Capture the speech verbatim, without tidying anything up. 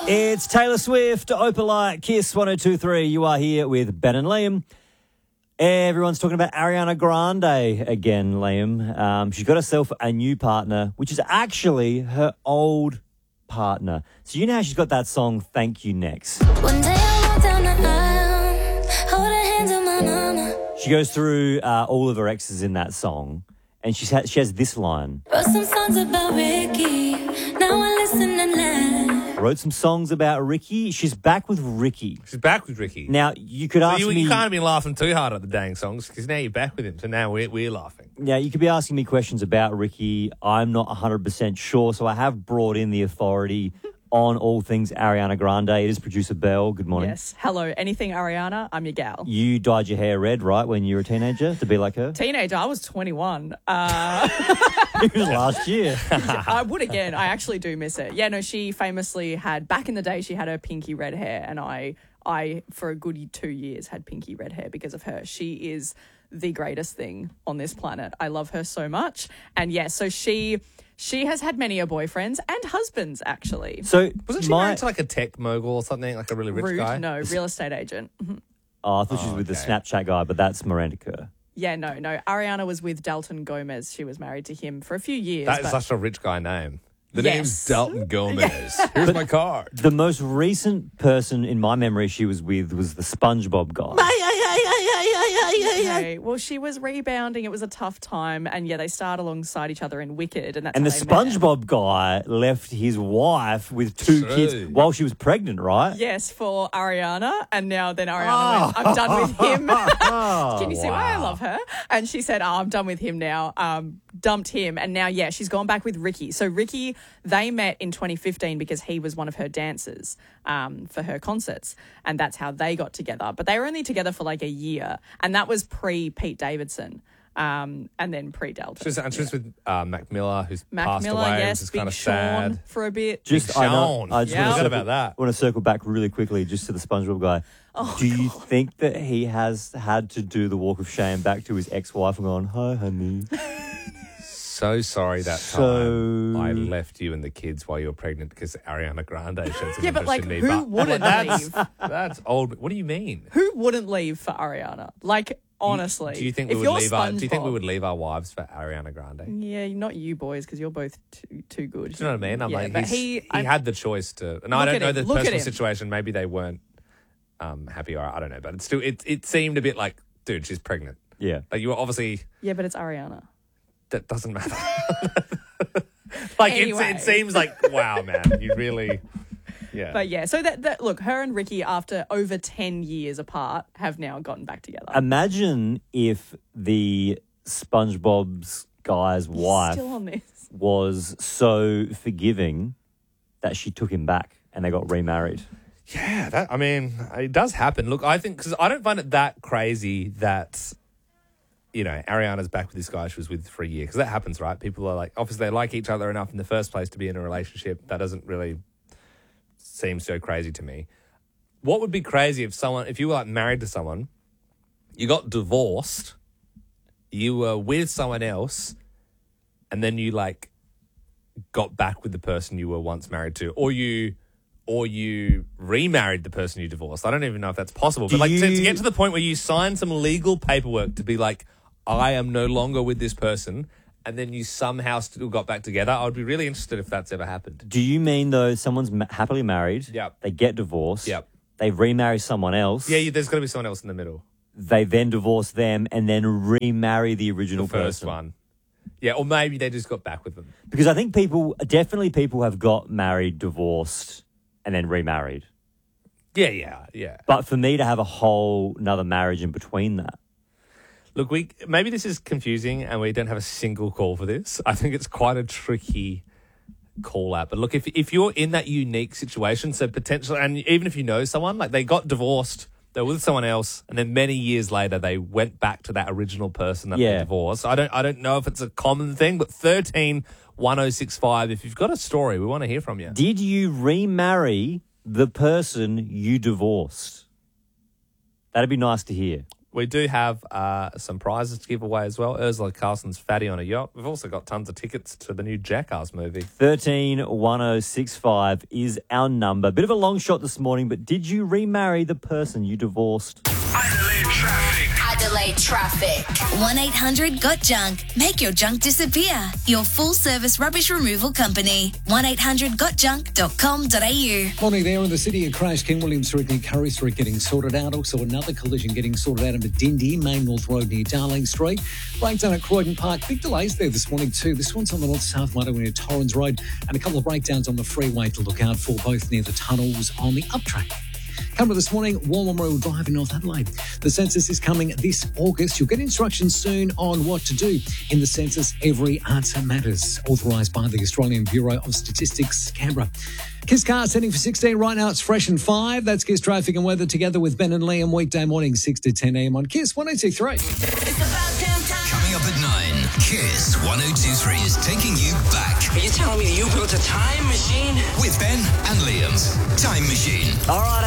It's Taylor Swift, Opalite, Kiss one oh two three. You are here with Ben and Liam. Everyone's talking about Ariana Grande again, Liam. Um, she's got herself a new partner, which is actually her old partner. So you know how she's got that song, Thank You Next. One day I walk down the aisle, hold her hands on my mama. She goes through uh, all of her exes in that song, and she has, she has this line. Wrote some songs about Ricky, now I listen and laugh. Wrote some songs about Ricky. She's back with Ricky. She's back with Ricky. Now, you could So ask you, me... you can't have been laughing too hard at the dang songs because now you're back with him, so now we're, we're laughing. Now, you could be asking me questions about Ricky. I'm not one hundred percent sure, so I have brought in the authority on all things Ariana Grande. It is producer Belle. Good morning. Yes. Hello. Anything Ariana, I'm your gal. You dyed your hair red, right, when you were a teenager to be like her? Teenager, I was twenty-one. Uh, It was last year. I would again. I actually do miss it. Yeah, no, she famously had, back in the day, she had her pinky red hair, and I, I for a good two years, had pinky red hair because of her. She is the greatest thing on this planet. I love her so much. And yeah, so she... She has had many a boyfriends and husbands, actually. So, Wasn't she my... married to like a tech mogul or something, like a really rich Rude, guy? no, real estate agent. Mhm. Oh, I thought she was Oh, with the okay. Snapchat guy, but that's Miranda Kerr. Yeah, no, no. Ariana was with Dalton Gomez. She was married to him for a few years. That is but- such a rich guy name. The Yes. name's Dalton Gomez. Here's my card. The most recent person in my memory she was with was the SpongeBob guy. Okay. Well, she was rebounding. It was a tough time. And yeah, they starred alongside each other in Wicked. And that's And the how they met. SpongeBob guy left his wife with two True. kids while she was pregnant, right? Yes, for Ariana. And now then Ariana went, I'm done with him. Can you see why I wow. love her? And she said, oh, I'm done with him now. Um, dumped him. And now, yeah, she's gone back with Ricky. So Ricky, they met in twenty fifteen because he was one of her dancers um, for her concerts. And that's how they got together. But they were only together for like a year. And that was pre-Pete Davidson. Um, and then pre-Delta. She's, and she's with uh, Mac Miller, who's Mac passed Miller, away, yes, which is Big kind of Sean sad. for a bit. Just I, know, Sean. I just Yeah. want, to Forgot circle, about that. want to circle back really quickly just to the SpongeBob guy. Oh, do you think that he has had to do the walk of shame back to his ex-wife and gone, hi, honey? So sorry that So- time I left you and the kids while you were pregnant because Ariana Grande showed some Yeah, but, interest like, in me. who but wouldn't that's, leave? That's old. What do you mean? Who wouldn't leave for Ariana? Like, honestly. Do you think we if would you're leave our? Do you think we SpongeBob- would leave our wives for Ariana Grande? Yeah, not you boys, because you're both too too good. Do you know what I mean? I'm yeah, like, but he's, he, he I- had the choice to, and I Look don't at know him. the Look at personal him. situation. Maybe they weren't um, happy, or I don't know. But it still, it it seemed a bit like, dude, she's pregnant. Yeah. Like you were obviously yeah, but it's Ariana. that doesn't matter. like Anyway. it's, it seems like wow, man, you really, yeah. But yeah, so that, that look, her and Ricky, after over ten years apart, have now gotten back together. Imagine if the SpongeBob's guy's wife Still on this. was so forgiving that she took him back and they got remarried. Yeah, that I mean, it does happen. Look, I think because I don't find it that crazy that you know Ariana's back with this guy she was with for a year because that happens, right? People are like, obviously they like each other enough in the first place to be in a relationship. That doesn't really seem so crazy to me. What would be crazy if someone, if you were like married to someone, you got divorced, you were with someone else, and then you like got back with the person you were once married to, or you. Or you remarried the person you divorced. I don't even know if that's possible. Do But like to, to you- get to the point where you sign some legal paperwork to be like, I am no longer with this person, and then you somehow still got back together. I would be really interested if that's ever happened. Do you mean, though, someone's ma- happily married, Yep. they get divorced, Yep. they remarry someone else, Yeah, you, there's got to be someone else in the middle. they then divorce them and then remarry the original The first person? one. Yeah, or maybe they just got back with them. Because I think people, definitely people have got married, divorced, and then remarried. Yeah, yeah, yeah. But for me to have a whole another marriage in between that, Look, we maybe this is confusing and we don't have a single call for this. I think it's quite a tricky call out. But look, if if you're in that unique situation, so potentially, and even if you know someone, like they got divorced, they were with someone else, and then many years later they went back to that original person that Yeah. they divorced. I don't I don't know if it's a common thing, but thirteen one oh six five, if you've got a story, we want to hear from you. did you remarry the person you divorced? That'd be nice to hear. We do have uh, some prizes to give away as well. Ursula Carlson's Fatty on a Yacht. We've also got tons of tickets to the new Jackass movie. thirteen one oh six five is our number. Bit of a long shot this morning, but did you remarry the person you divorced? Adelaide traffic. Adelaide traffic. one eight hundred got junk. Make your junk disappear. Your full service rubbish removal company. one eight hundred got junk dot com dot a u. Morning there in the city. A crash, King William Street near Curry Street getting sorted out. Also another collision getting sorted out in Medindi, Main North Road near Darling Street. Breakdown at Croydon Park. Big delays there this morning too. This one's on the north-south motorway near Torrens Road, and a couple of breakdowns on the freeway to look out for, both near the tunnels on the up track. Coming this morning, War Memorial Drive in North Adelaide. The census is coming this August. You'll get instructions soon on what to do in the census. Every answer matters. Authorised by the Australian Bureau of Statistics, Canberra. Kiss Cars heading for sixteen. Right now it's fresh and five. That's Kiss Traffic and Weather together with Ben and Liam. Weekday morning, six to ten a.m. on Kiss one oh two three. Coming up at nine, Kiss one oh two three is taking you back Are you telling me you built a time machine? with Ben and Liam's Time Machine. All right.